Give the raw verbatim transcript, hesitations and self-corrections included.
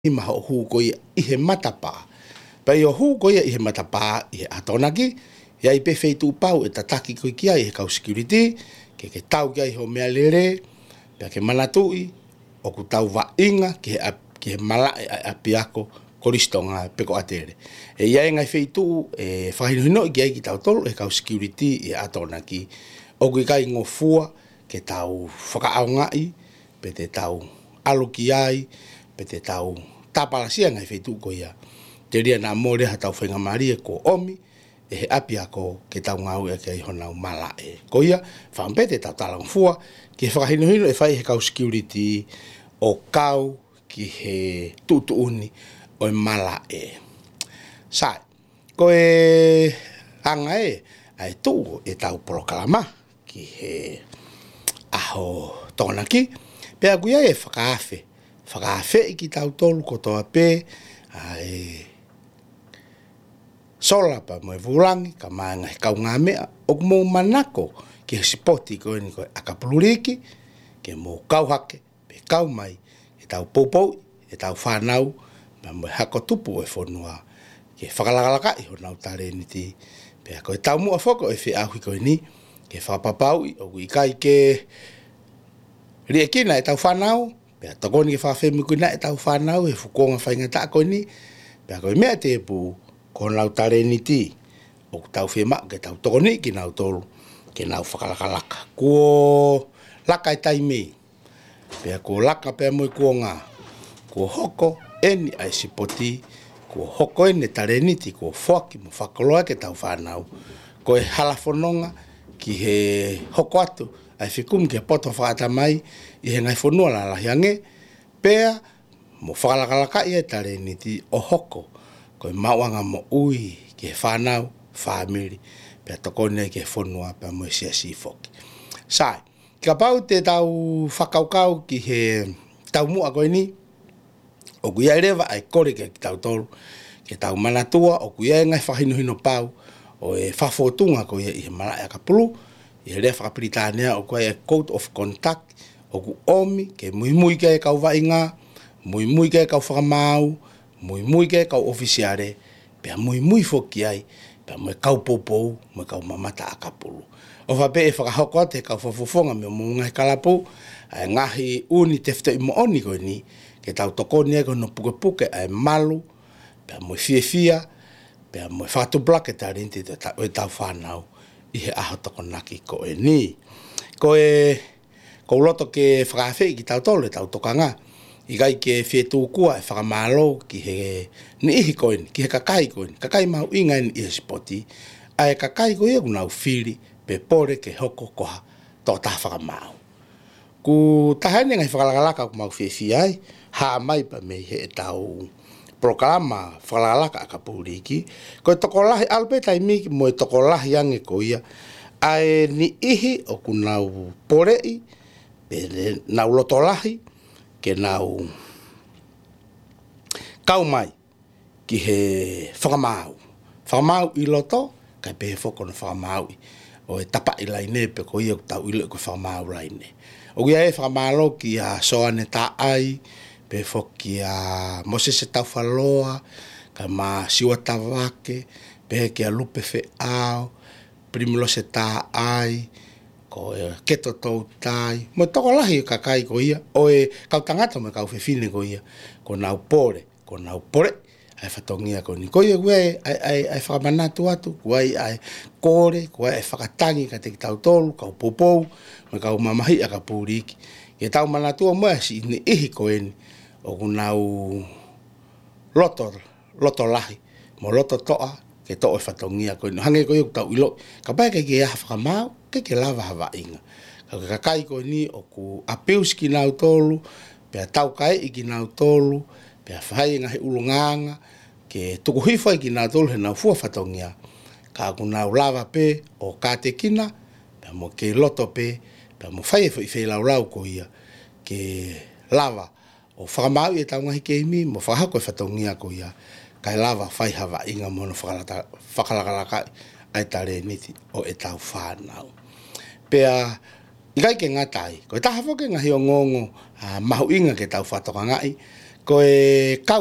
i maho hu ko i he matapa. Pa i o hu ko i he matapa i he atonaki, ia i pe feitu pau e tataki ko i kia i he kau security, ke ke tau kia i ho mea lere, pia ke manatui, o ku tau wa inga ke he, ke he mala e api ako koristonga peko atere. E ia e ngai feitu e whahinohino i kia i ki tau tolu e kau security i atonaki, o ku i kai ngofua ke tau whakaaongai, pe te tau aluki ai, pe te tau tapalasia ngai feitu ko ia. Te ria na mōre ha tau whainga maria ko omi, e he api ako ke tau ngau e ke honau mala e. Ko ia, whampete tau talang fua, ki he whakahinohino e whai he kau security o kau ki he tutu uni o e mala e. Sai, ko e anga e, ai tu e tau porokalama ki he aho tonaki, pe aguia e whakaafe, whakaafe i ki tau tolu ko toa pe, ai sola pa mo e vulangi, ka maanga he kau ngā mea, o mo manako ki he sipoti ko ni ko akapuluriki, ke mo kau hake, pe kau mai, e tau poupou, e tau whanau, ma mo e hako tupu e whanua, ke whakalakalaka i ho nau tare ni ti, pe ako e tau mua whoko e whi ahui ko ni, ke whapapau i o i kai ke ria kina e tau whanau, pe a tokoni ke whawhemi kuina e tau whanau, e fukonga whainga ta ko ni, pe ako e mea te pu, ko nau tare ni ti, o tau whima ke tau tokoni ki nau tolu, ke nau whakalakalaka. Kuo laka e taimei, pe ako laka pe mo i kuo ngā, kuo hoko eni ai sipoti, kuo hoko eni tare ni ti, kuo whaki mo whakaloa ke tau whanau, ko e halafononga ki he hoko atu, ai whikum ke poto whakata mai, i he ngai whanua la lahiange, pea mo whakalakalaka i e tare ni ti o hoko, ko e mawanga mo ui ki he whanau, whamiri, pea tokone ki he whanua pea mo e sia si foki. Sai, ka pau te tau whakaukau ki he tau mua koe ni, o kuia rewa ai kore ki tau tolu, ke tau manatua, o kuia ngai whahinohino pau, o e whafotunga koe i he malai akapulu, i he rea whakapritanea o kuia e code of contact, o ku omi, ke mui mui ke kau wainga, mui mui ke kau whakamau, mui mui ke kau ofisiare, pea mui mui foki ai, pea mui kau popou, mui kau mamata akapulu. O whape e whakahoko te kau whafofonga me o mungai kalapu, ai ngahi uni tefte imo oni koe ni, ke tau tokoni e kono puke puke ai malu, pea mui fia fia, pea mui whatu blake ta rinti te ta, e tau whanau, i he aho tokonaki koe ni. Koe, ko loto ke whakawhi ki tau tolu e tau tokanga, i gai ke whetu kua e whakamalo ki he ni ihi koen, ki he kakai koen, kakai mau inga ni i he spoti, a e kakai koe e kunau whiri, pe pore ke hoko koha, tō taha whakamau. Ku tahane ngai whakalakalaka ku mau whiwhi ai, haa mai pa me he e tau proklama whakalakalaka a kapuriki, ko e tokolahi alpe tai miki mo e tokolahi ange ko ia, a e ni ihi o kunau porei, pe nau lotolahi, ke nau kau mai ki he whakamau. Whakamau i loto, kai pe he whoko na whakamau i. O e tapa i laine pe ko ia tau ilo ko whakamau laine. O kia e whakamalo ki a soane ta ai, pe whoki a mose se tau whaloa, ka ma siwa tawake, pe ki a lupe whe au, primlo se ta ai, ko e keto tau tai, mo toko lahi ka kai ko ia, o e kau tangata me kau whewhine ko ia, ko nau pore, ko nau pore, ai whatongia ko ni, ko ia kue ai, ai, ai whakamanatu atu, kue ai kore, kue ai whakatangi ka te ki tau tolu, kau popou, me kau mamahi a ka pūriki, ke tau manatua mua si ni ihi ko eni, o ku nau loto, loto lahi, mo loto toa, ke to e whatongia ko ni, hange ko ia tau ilo, ka pai ke ke aha whakamau, ke ke lava hawa inga. Ka kakai ko ni o ku apius ki nau tolu, pea tau kai i ki nau tolu, pea whai ngahi ulunganga, ke tuku hifai ki nau tolu he nau fua whatongia, ka ku nau lava pe o kate kina, pea mo ke loto pe, pea mo whai e whai lau lau ko ia, ke lava o whakamau i e tau ngahi keimi, mo whahako e whatongia ko ia, kai lava whai hawa inga mono whakalakalaka ai tare niti o e tau whanau. Pea, i gai ke ngatai, ko e taha whoke ngahi o ngongo, uh, mahu inga ke tau whatoka ngai, ko e kau